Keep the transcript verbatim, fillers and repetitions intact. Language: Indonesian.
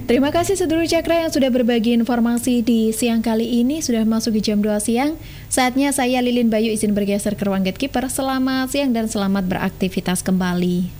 Terima kasih sedulur Cakra yang sudah berbagi informasi di siang kali ini. Sudah masuk di jam dua siang. Saatnya saya Lilin Bayu izin bergeser ke ruang gatekeeper. Selamat siang dan selamat beraktivitas kembali.